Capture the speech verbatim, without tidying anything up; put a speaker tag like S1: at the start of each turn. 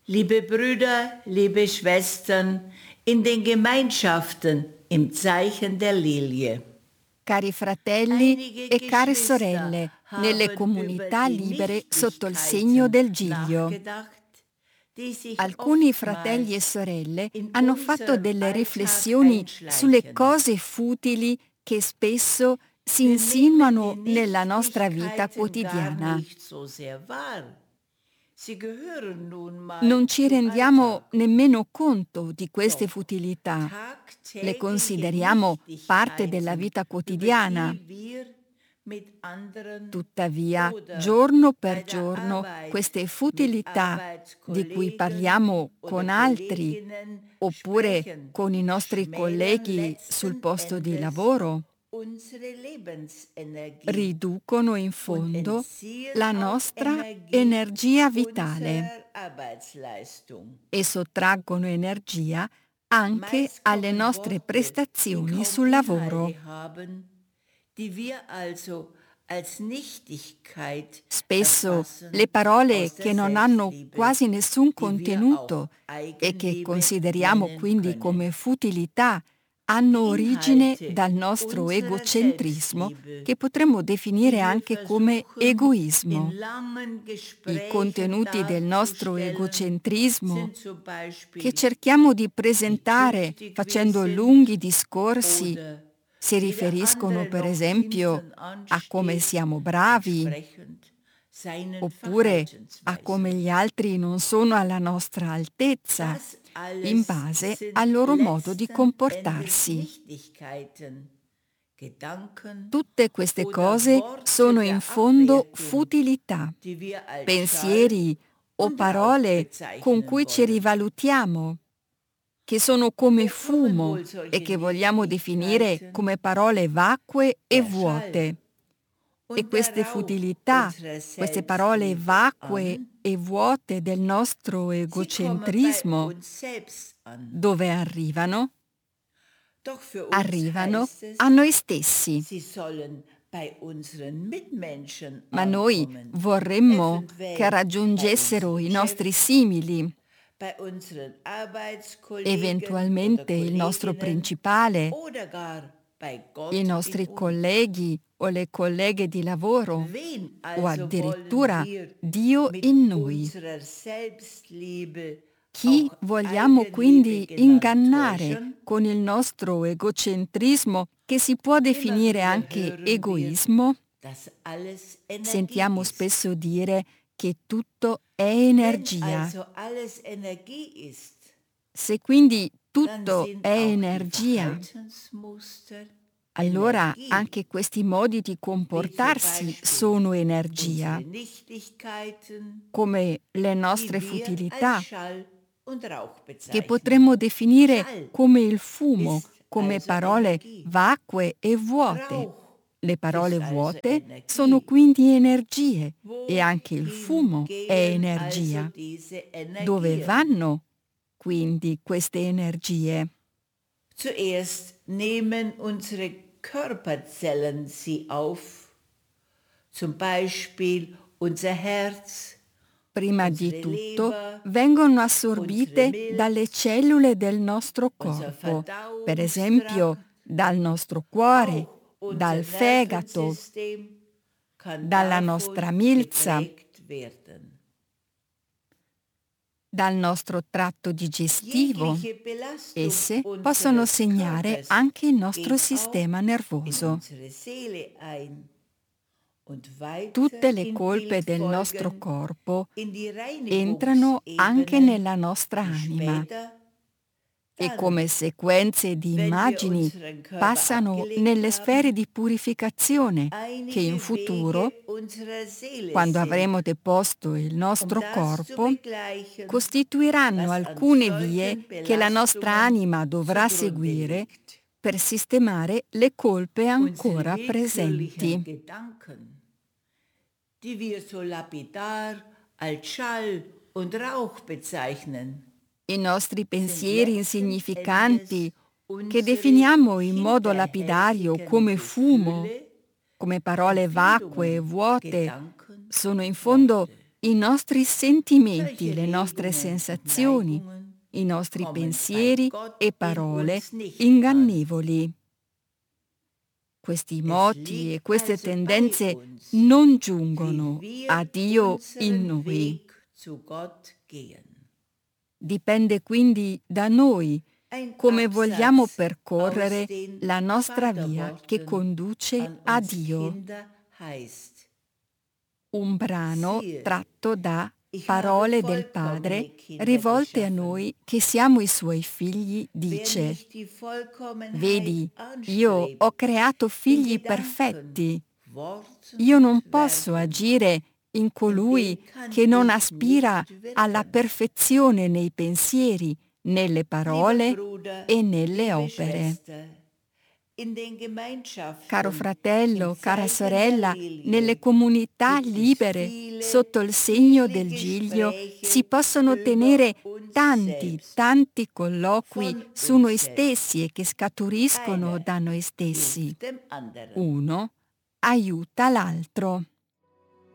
S1: Liebe Brüder, liebe Schwestern, in den Gemeinschaften im Zeichen der Lilie.
S2: Cari fratelli e care sorelle, nelle comunità libere sotto il segno del Giglio. Alcuni fratelli e sorelle hanno fatto delle riflessioni sulle cose futili che spesso si insinuano nella nostra vita quotidiana. Non ci rendiamo nemmeno conto di queste futilità. Le consideriamo parte della vita quotidiana. Tuttavia, giorno per giorno, queste futilità di cui parliamo con altri oppure con i nostri colleghi sul posto di lavoro riducono in fondo la nostra energia vitale e sottraggono energia anche alle nostre prestazioni sul lavoro. Spesso le parole che non hanno quasi nessun contenuto e che consideriamo quindi come futilità hanno origine dal nostro egocentrismo, che potremmo definire anche come egoismo. I contenuti del nostro egocentrismo, che cerchiamo di presentare facendo lunghi discorsi, si riferiscono per esempio a come siamo bravi, oppure a come gli altri non sono alla nostra altezza, in base al loro modo di comportarsi. Tutte queste cose sono in fondo futilità, pensieri o parole con cui ci rivalutiamo, che sono come fumo e che vogliamo definire come parole vacue e vuote. E queste futilità, queste parole vacue e vuote del nostro egocentrismo, dove arrivano? Arrivano a noi stessi. Ma noi vorremmo che raggiungessero i nostri simili, eventualmente il nostro principale, i nostri colleghi o le colleghe di lavoro, o addirittura Dio in noi. Chi vogliamo quindi ingannare con il nostro egocentrismo, che si può definire anche egoismo? Sentiamo spesso dire che tutto è energia. Se quindi tutto è energia, allora anche questi modi di comportarsi sono energia, come le nostre futilità, che potremmo definire come il fumo, come parole vacue e vuote. Le parole vuote sono quindi energie e anche il fumo è energia. Dove vanno quindi queste energie?
S1: Zuerst nehmen unsere Körperzellen sie auf, zum Beispiel unser Herz.
S2: Prima di tutto vengono assorbite dalle cellule del nostro corpo, per esempio dal nostro cuore, dal fegato, dalla nostra milza, dal nostro tratto digestivo. Esse possono segnare anche il nostro sistema nervoso. Tutte le colpe del nostro corpo entrano anche nella nostra anima e come sequenze di immagini passano nelle sfere di purificazione che in futuro, quando avremo deposto il nostro corpo, costituiranno alcune vie che la nostra anima dovrà seguire per sistemare le colpe ancora presenti.
S1: Die wir so lapidar als Schall und Rauch bezeichnen.
S2: I nostri pensieri insignificanti, che definiamo in modo lapidario come fumo, come parole vacue e vuote, sono in fondo i nostri sentimenti, le nostre sensazioni, i nostri pensieri e parole ingannevoli. Questi moti e queste tendenze non giungono a Dio in noi. Dipende quindi da noi come vogliamo percorrere la nostra via che conduce a Dio. Un brano tratto da Parole del Padre rivolte a noi che siamo i suoi figli dice: Vedi, io ho creato figli perfetti. Io non posso agire in colui che non aspira alla perfezione nei pensieri, nelle parole e nelle opere. Caro fratello, cara sorella, nelle comunità libere, sotto il segno del Giglio, si possono tenere tanti, tanti colloqui su noi stessi e che scaturiscono da noi stessi. Uno aiuta l'altro.